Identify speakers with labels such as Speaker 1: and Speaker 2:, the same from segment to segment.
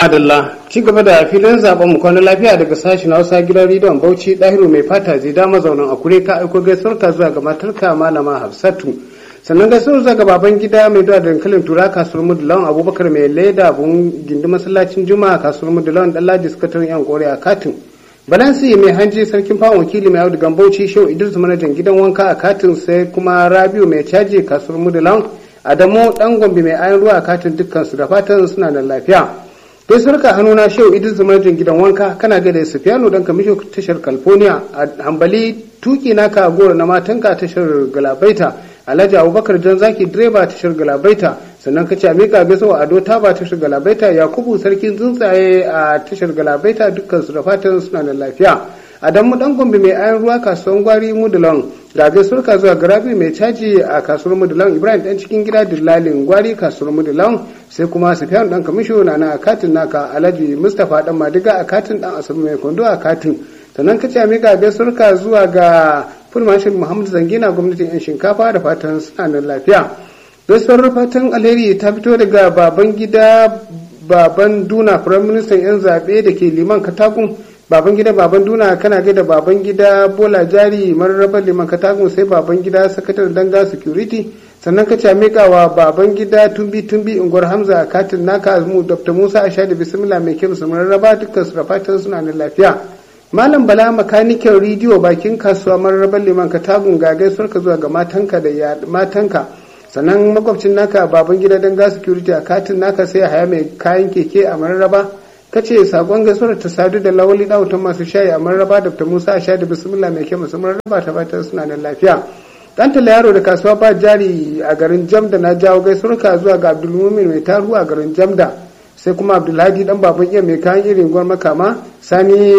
Speaker 1: Madalla ci gaba da filin zaben mu kwanan lafiya daga sashen Hausa gidan rediyon Bauchi Dahiru mai fata zai da mazaunin Akure ka aiko gaisuwar ka zuwa ga matarka Malama Hafsatu. Sannan gaisuwar zuwa ga baban gida mai da dankalin tura kasuwar Mudulawan Abubakar mai leda bun gindi masallacin Juma'a kasuwar Mudulawan Dallaji sakataren yan kore a Katin. Balansi mai hanji sarkin fawon wakili mai audu Gambauci Shehu Idris manajan gidan wanka a Katin sai kuma Rabiu mai caji kasuwar Mudulawan Adamu dan Gombe mai ayan ruwa a Katin dukkan su da fatan suna da lafiya. Kai surka hannuna Shehu Idris manajan gidan wanka kana ga da Sufiyanu dan kamisho tashar California a Hambali tuki naka goro na matanka tashar Galabaita Alhaji Abubakar Jan Zaki direba tashar Galabaita sannan ka ce Amika Beso Ado Taba tashar Galabaita Yakubu sarkin tsuntsaye a tashar Galabaita dukkan su da fatan suna da lafiya. Adamu dan Gombe mai ayan ruwa kasuwan Gwari Mudulon ga gaisuwar zuwa Garabi mai caji a kasuwar Mudulon Ibrahim dan cikin gida Dillalin Gwari kasuwar Mudulon sai kuma Sufyan dan kamisho na akatin naka Alhaji Mustapha dan Madiga akatin dan Asabe mai kondo akatin sannan kace amiga gaisuwar zuwa ga Fulmashin Muhammad Zangina gwamnatin yan shinkafa da fatan suna da lafiya. Gaisuwar fatan alheri ta fito daga baban gida baban Duna Prime Minister yan zabe da ke Liman Katagun baban gida baban Duna kana gaida baban gida Bola Jari mararraban Liman Katagun sai baban gida sakataren danga security sannan ka ce wa baban gida tumbi unguwar Hamza a Katin naka mu Dr. Musa Aisha da bismillah mai kyau su mararraba dukkan su da fatan suna da lafiya. Malam Bala makanikin rediyo bakin kasuwa mararraban Liman Katagun ga gaisuwar ka zuwa ga matanka da matanka sannan makwabcin naka baban gida danga security a Katin naka sai haya mai kayan keke a mararraba kace sakon gaisuwar ta sadu da lawali dawutan masu shayi a mararraba Dr. Musa Aisha da bismillah mai kyau su mararraba ta fatan suna da lafiya. Dan tala yaro da kasuwa ba jari a garin Jamda na jawo gaisuwarka zuwa ga Abdulmumin mai taru a garin Jamda sai kuma Abdulhadi dan baban iya mai kayan irin gwar makama Sani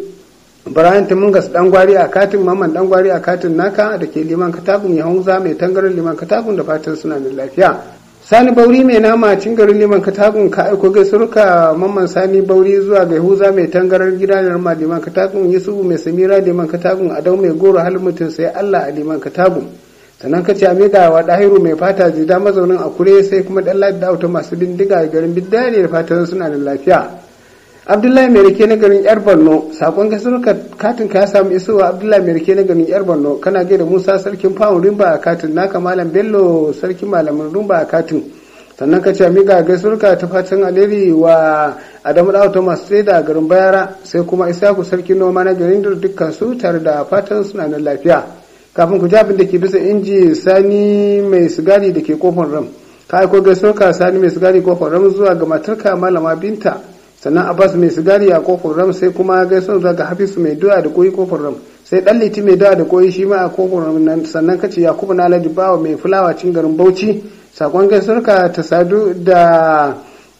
Speaker 1: Ibrahim Timungas dan gwari a Katin Mamman dan gwari a Katin naka da ke Liman Katagun ya hunza mai tangarin Liman Katagun da fatan suna da lafiya. Sani Bauri mai nama cin garin Liman Katagun ka aiko gaisuwarka Mamman Sani Bauri zuwa ga Yahuza mai tangarar gidanar ma Liman Katagun Yusufu mai Samira Liman Katagun Adau mai goro halin mutum sai Allah a Liman Katagun sannan ka ce amiga wa Dahiru mai fata jida mazaunin Akure sai kuma dan Ladi da masu bindiga garin Biddare da fatan suna da lafiya. Abdullahi mai rike na garin Yar Borno sakon gaisuwarka Katin ka samu isowa Abdullahi mai rike na garin Yar Borno kana gaida Musa sarkin fawon Rimba a Katin naka Malam Bello sarkin malamin Rumba a Katin sannan ka ce amiga gaisuwarka ta fatan alheri wa Adamu Dawo masu sai da garin Bayara sai kuma Isaku sarkin noma na garin dukkan su tare da fatan suna da lafiya. Kafin ku jabin da ke bisa inji Sani mai sigari da ke kofar Ram ka aiko gaisuwarka Sani mai sigari kofar Ram zuwa ga matarka Malama Binta sannan Abbas mai sigari a kofar Ram sai kuma gaisuwar zuwa ga Hafisu mai doya da koyi kofar Ram sai dan Liti mai doya da koyi shi ma a kofar Ram sannan kace Yakubu na Alhaji Bawa mai fulawa cin garin Bauchi sakon gaisuwarka ta sadu da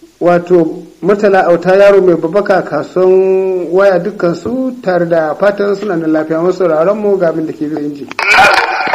Speaker 1: wato Murtala Auta yaro mai babaka kasuwan waya dukkan su tare da fatan suna da lafiya masu sauraron mu ga abin da ke bisa inji.